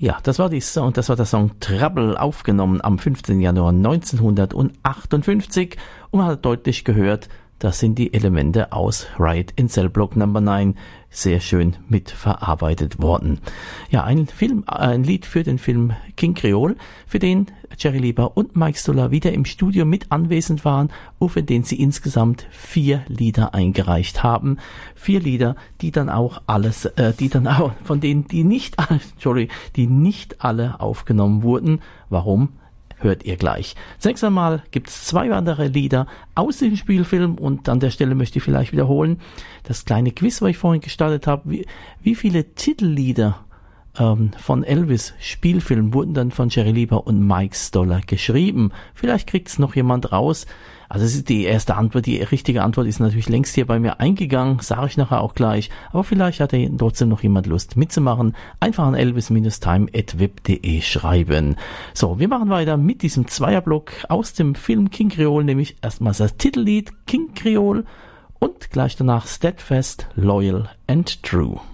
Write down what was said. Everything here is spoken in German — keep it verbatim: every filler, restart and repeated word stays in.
Ja, das war die Song, das war der Song Trouble, aufgenommen am fünfzehnten Januar neunzehnhundertachtundfünfzig. Und man hat deutlich gehört, das sind die Elemente aus Riot in Cell Block Number neun sehr schön mitverarbeitet worden. Ja, ein Film, ein Lied für den Film King Creole, für den Jerry Lieber und Mike Stoller wieder im Studio mit anwesend waren und für den sie insgesamt vier Lieder eingereicht haben. Vier Lieder, die dann auch alles, äh, die dann auch, von denen die nicht alle, sorry, die nicht alle aufgenommen wurden. Warum? Hört ihr gleich. Zunächst einmal gibt es zwei andere Lieder aus dem Spielfilm und an der Stelle möchte ich vielleicht wiederholen, das kleine Quiz, was ich vorhin gestartet habe, wie, wie viele Titellieder ähm, von Elvis Spielfilm wurden dann von Jerry Lieber und Mike Stoller geschrieben? Vielleicht kriegt es noch jemand raus. Also das ist die erste Antwort, die richtige Antwort ist natürlich längst hier bei mir eingegangen, sage ich nachher auch gleich, aber vielleicht hat ja trotzdem noch jemand Lust mitzumachen. Einfach an elvis time at web punkt de schreiben. So, wir machen weiter mit diesem Zweierblock aus dem Film King Creole, nämlich erstmals das Titellied King Creole und gleich danach Steadfast, Loyal and True.